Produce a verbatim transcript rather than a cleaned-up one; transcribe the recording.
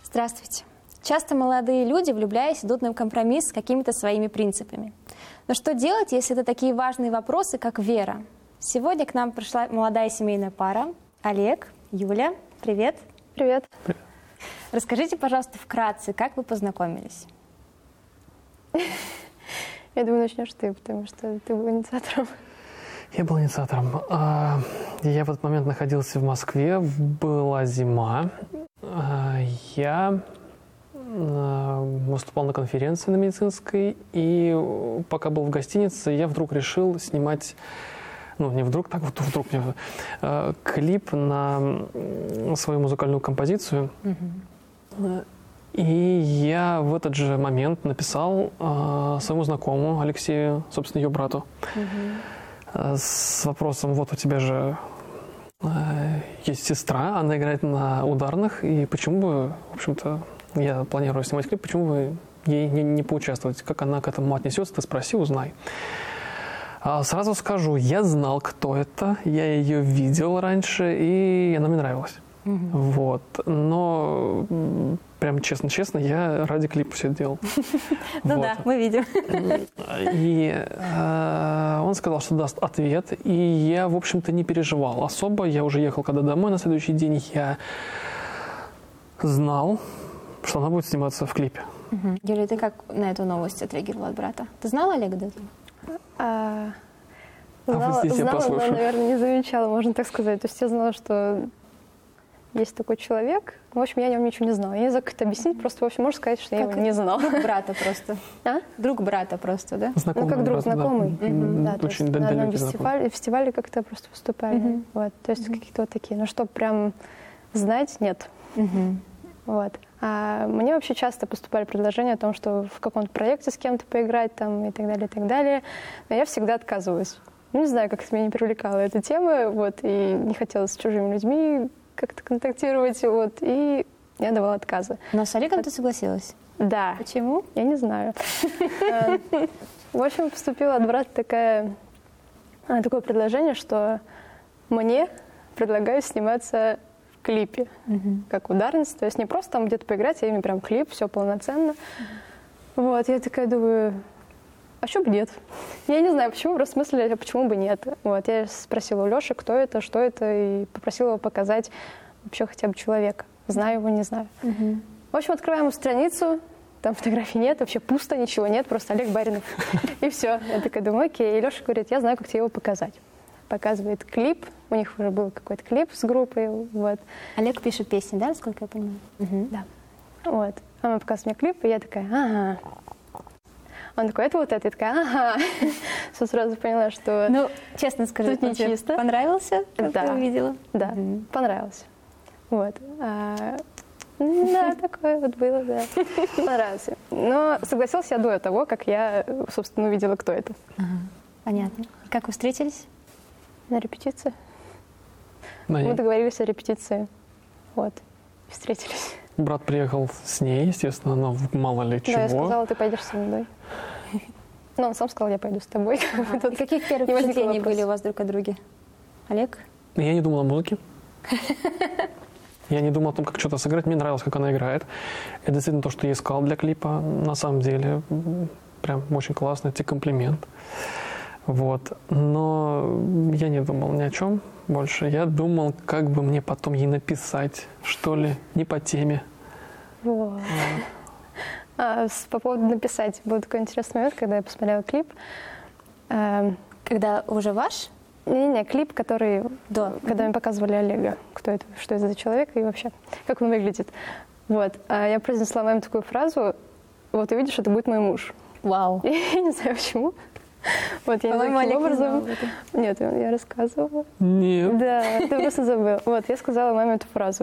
Здравствуйте. Часто молодые люди, влюбляясь, идут на компромисс с какими-то своими принципами. Но что делать, если это такие важные вопросы, как вера? Сегодня к нам пришла молодая семейная пара. Олег, Юля, привет. Привет. Расскажите, пожалуйста, вкратце, как вы познакомились? Я думаю, начнешь ты, потому что ты был инициатором. Я был инициатором. Я в этот момент находился в Москве, была зима. Я выступал на конференции на медицинской, и пока был в гостинице, я вдруг решил снимать, ну не вдруг, так вот вдруг, мне, клип на свою музыкальную композицию. Mm-hmm. И я в этот же момент написал своему знакомому Алексею, собственно, ее брату, mm-hmm. с вопросом: вот у тебя же есть сестра, она играет на ударных, и почему бы, в общем-то, я планирую снимать клип, почему бы ей не, не поучаствовать? Как она к этому отнесется, ты спроси, узнай. А сразу скажу, я знал, кто это, я ее видел раньше, и она мне нравилась. Mm-hmm. Вот. Но, прям честно-честно, я ради клипа все это делал. Ну да, мы видим. И он сказал, что даст ответ, и я, в общем-то, не переживал особо. Я уже ехал когда домой на следующий день, я знал, что она будет сниматься в клипе. Угу. Юля, ты как на эту новость отреагировала от брата? Ты знала Олега до этого? А, а знала, вы здесь знала, но, наверное, не замечала, можно так сказать. То есть я знала, что есть такой человек. В общем, я о нем ничего не знала. Я не знаю, как это объяснить. Просто, в общем, можно сказать, что как я его не знала. Друг брата просто. А? Друг брата просто, да? Знакомый ну, как друг брат, знакомый. Да. Mm-hmm. Да, очень то есть на одном фестивале, фестивале как-то просто выступали. Mm-hmm. Вот, то есть mm-hmm. какие-то вот такие. Но чтобы прям знать, нет. Mm-hmm. Вот. А мне вообще часто поступали предложения о том, что в каком-то проекте с кем-то поиграть там, и так далее, и так далее. Но я всегда отказывалась. Ну, не знаю, как меня не привлекала эта тема, вот, и не хотелось с чужими людьми как-то контактировать, вот, и я давала отказы. Но с Олегом ты согласилась? Да. Почему? Я не знаю. В общем, поступило от брата такое предложение, что мне предлагают сниматься в клипе, uh-huh. как ударница, то есть не просто там где-то поиграть, а именно прям клип, все полноценно. Uh-huh. Вот, я такая думаю, а что бы нет? Я не знаю, почему, просто в смысле, почему бы нет. Вот, я спросила у Леши, кто это, что это, и попросила его показать вообще хотя бы человека. Знаю его, не знаю. Uh-huh. В общем, открываем страницу, там фотографий нет, вообще пусто, ничего нет, просто Олег Баринов. И все. Я такая думаю, окей. И Леша говорит, я знаю, как тебе его показать. Показывает клип, у них уже был какой-то клип с группой, вот. Олег пишет песни, да, насколько я понимаю? Угу. Да. Вот. Он показывает мне клип, и я такая, ага. Он такой, это вот это, я такая, ага. Сразу поняла, что ну, честно скажи, тут нечисто. Понравился, как да. ты увидела? Да, угу. Понравился. Вот. А, да, такое вот было, да. Понравился. Но согласился я до того, как я, собственно, увидела, кто это. Ага. Понятно. И как вы встретились? На репетиции. На Мы договорились о репетиции. Вот. И встретились. Брат приехал с ней, естественно, но мало ли чего. Да, я сказала, ты пойдешь со мной. Но он сам сказал, я пойду с тобой. Ага. И каких первых впечатлений были у вас друг о друге? Олег? Я не думал о музыке. Я не думал о том, как что-то сыграть. Мне нравилось, как она играет. Это действительно то, что я искал для клипа. На самом деле, прям очень классно. Это комплимент. Вот. Но я не думал ни о чем больше. Я думал, как бы мне потом ей написать, что ли, не по теме. Вот. А, по поводу написать. Был такой интересный момент, когда я посмотрела клип. А, когда уже ваш? Не-не, клип, который... До. Когда мне показывали Олега, кто это, что это за человек и вообще, как он выглядит. Вот. А я произнесла маме такую фразу, вот увидишь, это будет мой муж. Вау. Я не знаю, почему. Вот, я По-моему, таким образом... Не Нет, я рассказывала. Нет. Да, ты просто забыл. Вот, я сказала маме эту фразу.